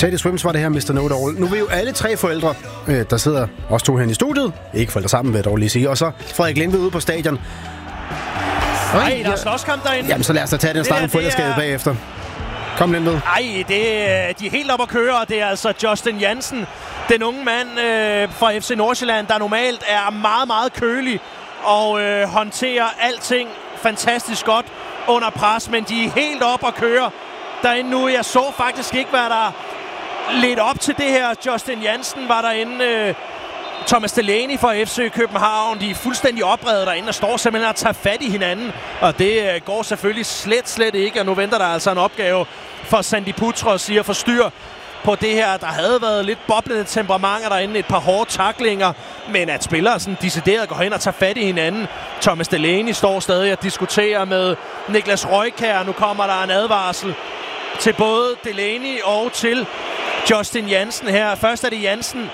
Teddy Swims var det her, Mr. Know-It-All. Nu er vi jo alle tre forældre, der sidder også to her i studiet. Ikke forældre sammen, vil jeg dog lige sige. Og så Frederik Lindved ude på stadion. Nej, der er slåskamp derinde. Jamen, så lad os da tage den snak om forældreskabet bagefter. Kom, Lindved. Ej, de er helt op at køre, og det er altså Justin Jansen, den unge mand fra FC Nordsjælland, der normalt er meget, meget kølig og håndterer alting fantastisk godt under pres, men de er helt op at køre derinde nu. Jeg så faktisk ikke, hvad der lidt op til det her. Justin Jansen var derinde. Thomas Delaney fra FC København, de er fuldstændig opredet derinde og står simpelthen og tager fat i hinanden. Og det går selvfølgelig slet ikke. Og nu venter der altså en opgave for Sandy Putros i at få styr på det her. Der havde været lidt boblende temperamenter derinde, et par hårde tacklinger, men at spillere sådan decideret går hen og tager fat i hinanden. Thomas Delaney står stadig og diskuterer med Niklas Røjkjær. Nu kommer der en advarsel til både Delaney og til Justin Jansen her. Først er det Jansen.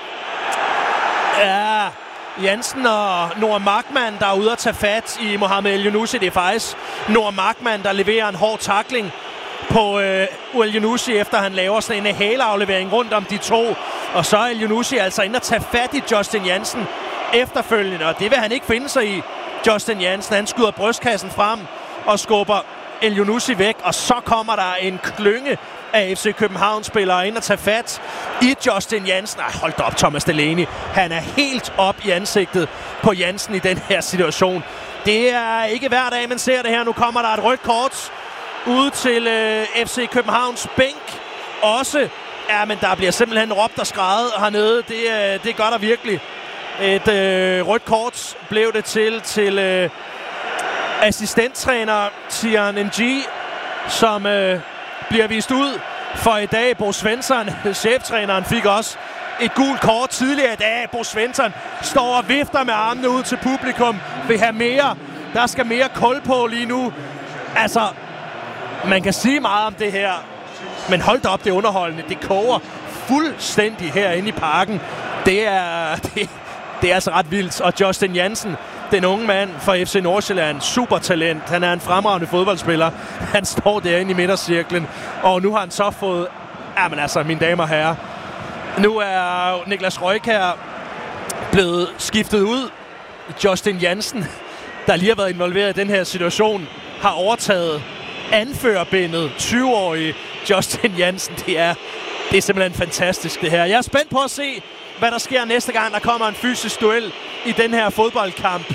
Ja, Jansen og Noah Markmann, der er ude at tage fat i Mohamed El-Yunusi. Det er faktisk Noah Markmann, der leverer en hård tackling på El-Yunusi, efter han laver sådan en hæleaflevering rundt om de to. Og så er El-Yunusi altså inde at tage fat i Justin Jansen efterfølgende, og det vil han ikke finde sig i. Justin Jansen, han skyder brystkassen frem og skubber El-Yunusi væk, og så kommer der en klynge af FC København-spillere ind og tage fat i Justin Jansen. Hold da op, Thomas Delaney. Han er helt op i ansigtet på Jansen i den her situation. Det er ikke hver dag, man ser det her. Nu kommer der et rødt kort ud til FC Københavns bænk. Også, ja, men der bliver simpelthen råbt og skreget hernede. Det gør der virkelig. Et rødt kort blev det til assistenttræner Tian Ng, som bliver vist ud for i dag. Bo Svensson, cheftræneren, fik også et gult kort tidligere i dag. Bo Svensson står og vifter med armene ud til publikum. Vil have mere. Der skal mere kul på lige nu. Altså, man kan sige meget om det her, men hold da op, det er underholdende. Det koger fuldstændig herinde i parken. Det er altså ret vildt. Og Justin Jansen, den unge mand fra FC Nordsjælland, supertalent. Han er en fremragende fodboldspiller. Han står derinde i midtercirklen, og nu har han så fået... Jamen altså, mine damer og herrer, nu er Niklas Røjkjær blevet skiftet ud. Justin Jansen, der lige har været involveret i den her situation, har overtaget anførerbindet. 20-årige Justin Jansen. Det er simpelthen fantastisk, det her. Jeg er spændt på at se, hvad der sker næste gang, der kommer en fysisk duel i den her fodboldkamp.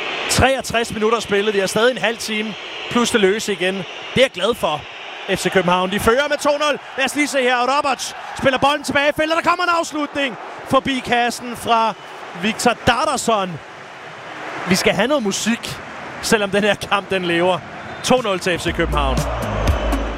63 minutter spillet. Det er stadig en halv time plus det løse igen. Det er jeg glad for. FC København, de fører med 2-0. Lad os lige se her. Roberts spiller bolden tilbage i feltet. Der kommer en afslutning forbi kassen fra Victor Darderson. Vi skal have noget musik, selvom den her kamp den lever. 2-0 til FC København.